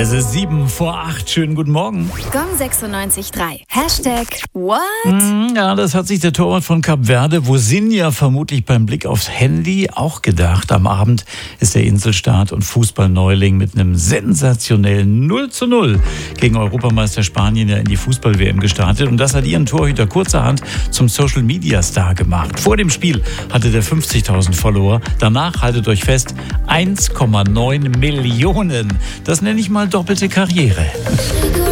Es ist 7:07. Schönen guten Morgen. Gong 96.3. #What? Ja, das hat sich der Torwart von Kap Verde, Vozinha, vermutlich beim Blick aufs Handy auch gedacht. Am Abend ist der Inselstaat und Fußballneuling mit einem sensationellen 0:0 gegen Europameister Spanien ja in die Fußball-WM gestartet. Und das hat ihren Torhüter kurzerhand zum Social-Media-Star gemacht. Vor dem Spiel hatte der 50.000 Follower. Danach, haltet euch fest, 1,9 Millionen. Das nenne ich mal doppelte Karriere.